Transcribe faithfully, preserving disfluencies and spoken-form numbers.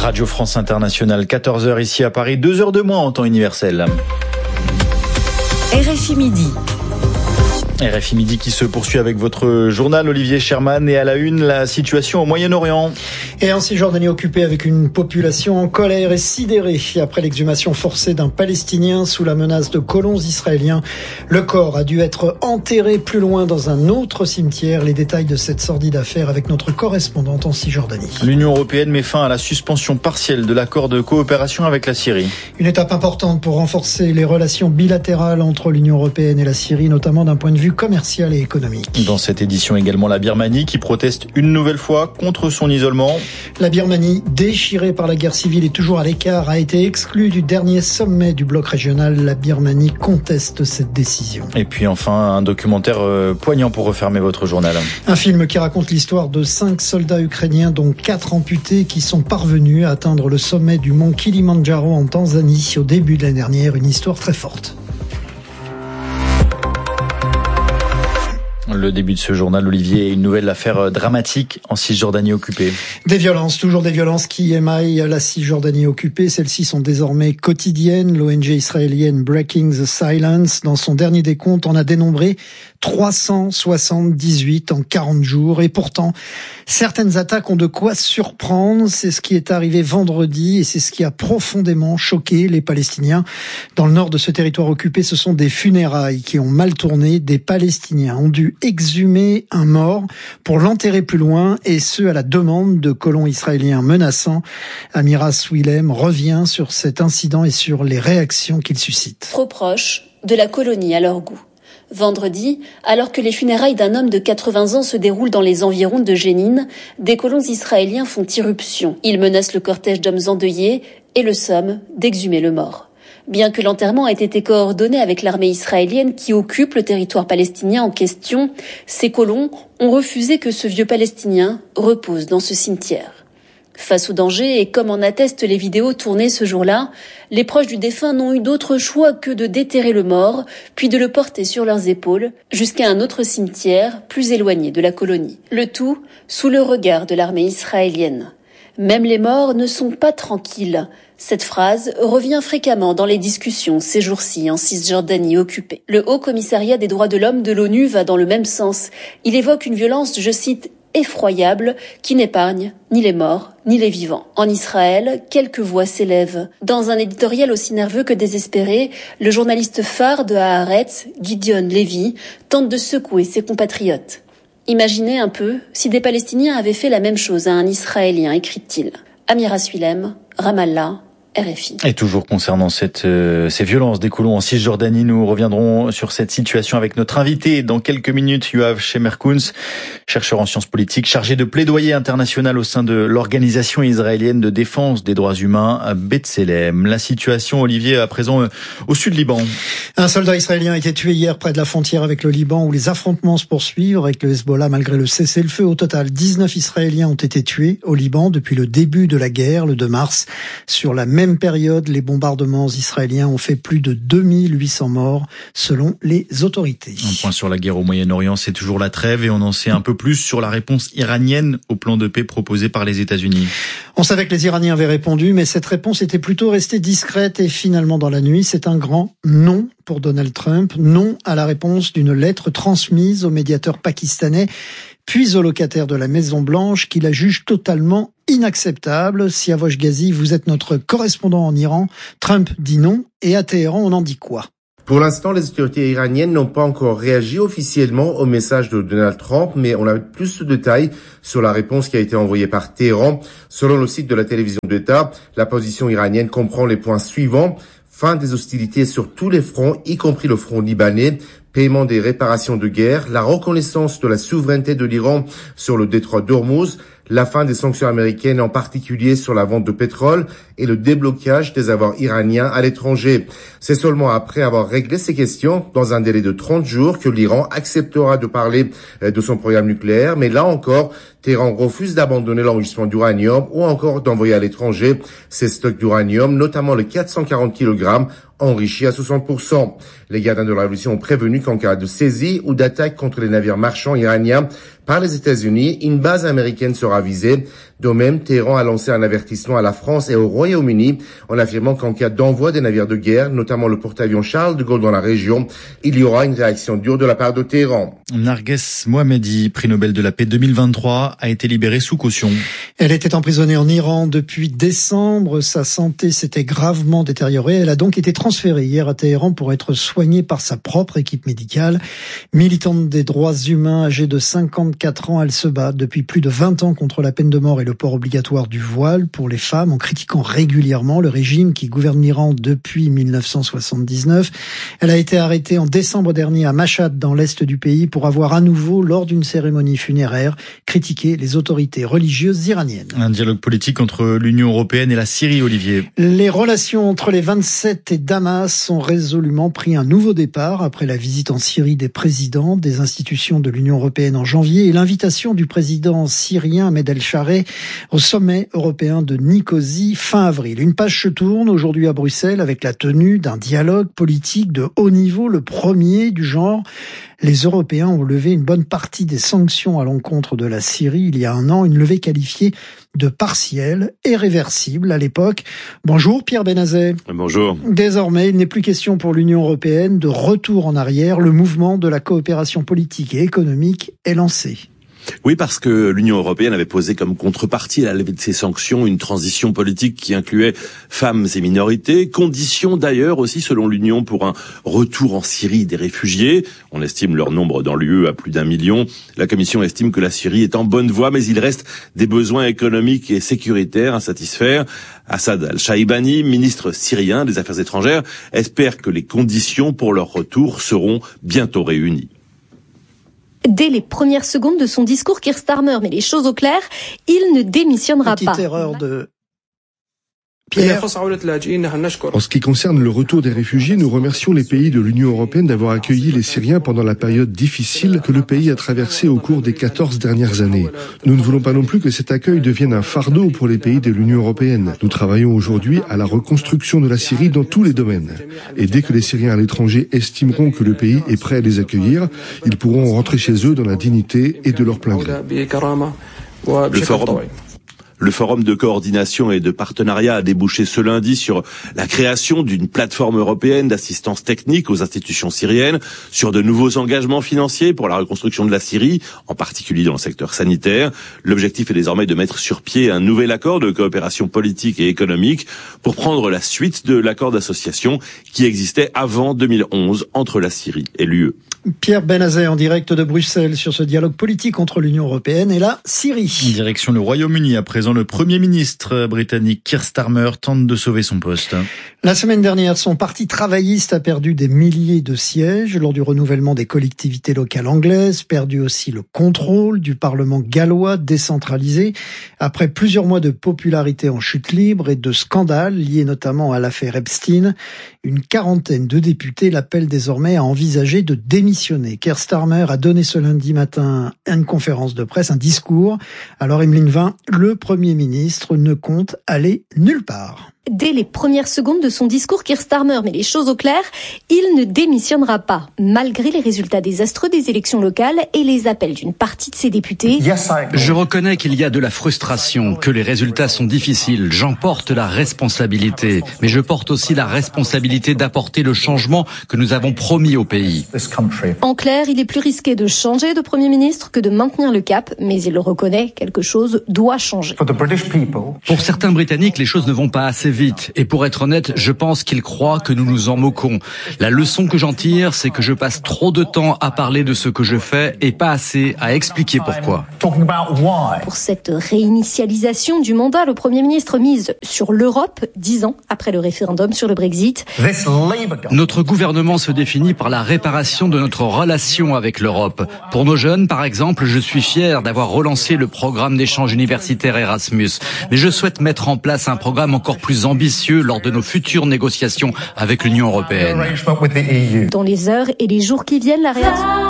Radio France Internationale, quatorze heures ici à Paris, deux heures de moins en temps universel. R F I Midi. R F I Midi qui se poursuit avec votre journal Olivier Sherman, et à la une, la situation au Moyen-Orient. Et en Cisjordanie occupée, avec une population en colère et sidérée après l'exhumation forcée d'un Palestinien sous la menace de colons israéliens. Le corps a dû être enterré plus loin dans un autre cimetière. Les détails de cette sordide affaire avec notre correspondante en Cisjordanie. L'Union européenne met fin à la suspension partielle de l'accord de coopération avec la Syrie. Une étape importante pour renforcer les relations bilatérales entre l'Union européenne et la Syrie, notamment d'un point de vue commercial et économique. Dans cette édition également, la Birmanie qui proteste une nouvelle fois contre son isolement. La Birmanie, déchirée par la guerre civile et toujours à l'écart, a été exclue du dernier sommet du bloc régional. La Birmanie conteste cette décision. Et puis enfin, un documentaire euh, poignant pour refermer votre journal. Un film qui raconte l'histoire de cinq soldats ukrainiens, dont quatre amputés, qui sont parvenus à atteindre le sommet du mont Kilimandjaro en Tanzanie au début de l'année dernière. Une histoire très forte. Le début de ce journal, Olivier, est une nouvelle affaire dramatique en Cisjordanie occupée. Des violences, toujours des violences qui émaillent la Cisjordanie occupée. Celles-ci sont désormais quotidiennes. L'O N G israélienne Breaking the Silence, dans son dernier décompte, en a dénombré trois cent soixante-dix-huit en quarante jours. Et pourtant, certaines attaques ont de quoi surprendre. C'est ce qui est arrivé vendredi et c'est ce qui a profondément choqué les Palestiniens. Dans le nord de ce territoire occupé, ce sont des funérailles qui ont mal tourné. Des Palestiniens ont dû exhumer un mort pour l'enterrer plus loin, et ce à la demande de colons israéliens menaçants. Amiras Willem revient sur cet incident et sur les réactions qu'il suscite. Trop proche de la colonie à leur goût. Vendredi, alors que les funérailles d'un homme de quatre-vingts ans se déroulent dans les environs de Jénine, des colons israéliens font irruption. Ils menacent le cortège d'hommes endeuillés et le somment d'exhumer le mort. Bien que l'enterrement ait été coordonné avec l'armée israélienne qui occupe le territoire palestinien en question, ces colons ont refusé que ce vieux Palestinien repose dans ce cimetière. Face au danger, et comme en attestent les vidéos tournées ce jour-là, les proches du défunt n'ont eu d'autre choix que de déterrer le mort, puis de le porter sur leurs épaules jusqu'à un autre cimetière plus éloigné de la colonie. Le tout sous le regard de l'armée israélienne. Même les morts ne sont pas tranquilles. Cette phrase revient fréquemment dans les discussions ces jours-ci en Cisjordanie occupée. Le Haut Commissariat des droits de l'homme de l'ONU va dans le même sens. Il évoque une violence, je cite, effroyable, qui n'épargne ni les morts, ni les vivants. En Israël, quelques voix s'élèvent. Dans un éditorial aussi nerveux que désespéré, le journaliste phare de Haaretz, Gideon Levy, tente de secouer ses compatriotes. Imaginez un peu si des Palestiniens avaient fait la même chose à un Israélien, écrit-il. Amiras Willem, Ramallah, R F I. Et toujours concernant cette, euh, ces violences des colons en Cisjordanie, nous reviendrons sur cette situation avec notre invité dans quelques minutes, Yoav Shemerkouns, chercheur en sciences politiques, chargé de plaidoyer international au sein de l'organisation israélienne de défense des droits humains à B'Tselem. La situation, Olivier, à présent euh, au sud Liban. Un soldat israélien a été tué hier près de la frontière avec le Liban, où les affrontements se poursuivent avec le Hezbollah malgré le cessez-le-feu. Au total, dix-neuf Israéliens ont été tués au Liban depuis le début de la guerre, le deux mars. Sur la même période, les bombardements israéliens ont fait plus de deux mille huit cents morts, selon les autorités. Un point sur la guerre au Moyen-Orient, c'est toujours la trêve, et on en sait un peu plus sur la réponse iranienne au plan de paix proposé par les États-Unis. On savait que les Iraniens avaient répondu, mais cette réponse était plutôt restée discrète, et finalement dans la nuit, c'est un grand non pour Donald Trump, non à la réponse d'une lettre transmise au médiateur pakistanais, puis au locataire de la Maison-Blanche, qui la juge totalement inacceptable. Siavosh Ghazi, vous êtes notre correspondant en Iran. Trump dit non, et à Téhéran, on en dit quoi ? Pour l'instant, les autorités iraniennes n'ont pas encore réagi officiellement au message de Donald Trump, mais on a plus de détails sur la réponse qui a été envoyée par Téhéran. Selon le site de la télévision d'État, la position iranienne comprend les points suivants: fin des hostilités sur tous les fronts, y compris le front libanais, paiement des réparations de guerre, la reconnaissance de la souveraineté de l'Iran sur le détroit d'Ormuz, la fin des sanctions américaines, en particulier sur la vente de pétrole, et le déblocage des avoirs iraniens à l'étranger. C'est seulement après avoir réglé ces questions, dans un délai de trente jours, que l'Iran acceptera de parler de son programme nucléaire. Mais là encore, Téhéran refuse d'abandonner l'enrichissement d'uranium ou encore d'envoyer à l'étranger ses stocks d'uranium, notamment le quatre cent quarante kilogrammes enrichi à soixante pour cent. Les gardiens de la révolution ont prévenu qu'en cas de saisie ou d'attaque contre les navires marchands iraniens par les États-Unis. Une base américaine sera visée. De même, Téhéran a lancé un avertissement à la France et au Royaume-Uni en affirmant qu'en cas d'envoi des navires de guerre, notamment le porte-avions Charles de Gaulle dans la région, il y aura une réaction dure de la part de Téhéran. Narges Mohammadi, prix Nobel de la paix deux mille vingt-trois, a été libérée sous caution. Elle était emprisonnée en Iran depuis décembre. Sa santé s'était gravement détériorée. Elle a donc été transférée hier à Téhéran pour être soignée par sa propre équipe médicale. Militante des droits humains, âgée de cinquante-quatre ans, elle se bat depuis plus de vingt ans contre la peine de mort et le port obligatoire du voile pour les femmes, en critiquant régulièrement le régime qui gouverne l'Iran depuis mille neuf cent soixante-dix-neuf. Elle a été arrêtée en décembre dernier à Mashhad, dans l'est du pays, pour avoir à nouveau, lors d'une cérémonie funéraire, critiqué les autorités religieuses iraniennes. Un dialogue politique entre l'Union européenne et la Syrie, Olivier. Les relations entre les vingt-sept et Damas ont résolument pris un nouveau départ après la visite en Syrie des présidents des institutions de l'Union européenne en janvier et l'invitation du président syrien Ahmed El-Shareh au sommet européen de Nicosie fin avril. Une page se tourne aujourd'hui à Bruxelles avec la tenue d'un dialogue politique de haut niveau, le premier du genre. Les Européens ont levé une bonne partie des sanctions à l'encontre de la Syrie il y a un an, une levée qualifiée de partielle et réversible à l'époque. Bonjour Pierre Benazet. Bonjour. Désormais, il n'est plus question pour l'Union européenne de retour en arrière. Le mouvement de la coopération politique et économique est lancé. Oui, parce que l'Union européenne avait posé comme contrepartie à la levée de ces sanctions une transition politique qui incluait femmes et minorités, condition d'ailleurs aussi selon l'Union pour un retour en Syrie des réfugiés. On estime leur nombre dans l'U E à plus d'un million. La Commission estime que la Syrie est en bonne voie, mais il reste des besoins économiques et sécuritaires à satisfaire. Assad al-Shaibani, ministre syrien des Affaires étrangères, espère que les conditions pour leur retour seront bientôt réunies. Dès les premières secondes de son discours, Keir Starmer met les choses au clair, il ne démissionnera Petite pas. erreur de Pierre. En ce qui concerne le retour des réfugiés, nous remercions les pays de l'Union européenne d'avoir accueilli les Syriens pendant la période difficile que le pays a traversée au cours des quatorze dernières années. Nous ne voulons pas non plus que cet accueil devienne un fardeau pour les pays de l'Union européenne. Nous travaillons aujourd'hui à la reconstruction de la Syrie dans tous les domaines. Et dès que les Syriens à l'étranger estimeront que le pays est prêt à les accueillir, ils pourront rentrer chez eux dans la dignité et de leur plein gré. Le forum Le forum de coordination et de partenariat a débouché ce lundi sur la création d'une plateforme européenne d'assistance technique aux institutions syriennes, sur de nouveaux engagements financiers pour la reconstruction de la Syrie, en particulier dans le secteur sanitaire. L'objectif est désormais de mettre sur pied un nouvel accord de coopération politique et économique pour prendre la suite de l'accord d'association qui existait avant deux mille onze entre la Syrie et l'U E. Pierre Benazet en direct de Bruxelles sur ce dialogue politique entre l'Union européenne et la Syrie. Direction le Royaume-Uni à présent. Le Premier ministre britannique Keir Starmer tente de sauver son poste. La semaine dernière, son parti travailliste a perdu des milliers de sièges lors du renouvellement des collectivités locales anglaises, perdu aussi le contrôle du Parlement gallois décentralisé. Après plusieurs mois de popularité en chute libre et de scandales liés notamment à l'affaire Epstein, une quarantaine de députés l'appellent désormais à envisager de démissionner. Keir Starmer a donné ce lundi matin une conférence de presse, un discours. Alors Emeline Vin, le Premier ministre ne compte aller nulle part. Dès les premières secondes de son discours, Keir Starmer met les choses au clair. Il ne démissionnera pas, malgré les résultats désastreux des élections locales et les appels d'une partie de ses députés. Je reconnais qu'il y a de la frustration, que les résultats sont difficiles. J'en porte la responsabilité. Mais je porte aussi la responsabilité d'apporter le changement que nous avons promis au pays. En clair, il est plus risqué de changer de Premier ministre que de maintenir le cap, mais il le reconnaît, quelque chose doit changer. Pour certains Britanniques, les choses ne vont pas assez vite. Et pour être honnête, je pense qu'ils croient que nous nous en moquons. La leçon que j'en tire, c'est que je passe trop de temps à parler de ce que je fais et pas assez à expliquer pourquoi. Pour cette réinitialisation du mandat, le Premier ministre mise sur l'Europe, dix ans après le référendum sur le Brexit. Notre gouvernement se définit par la réparation de notre relation avec l'Europe. Pour nos jeunes, par exemple, je suis fier d'avoir relancé le programme d'échange universitaire Erasmus. Mais je souhaite mettre en place un programme encore plus ambitieux lors de nos futures négociations avec l'Union européenne. Dans les heures et les jours qui viennent, la réaction...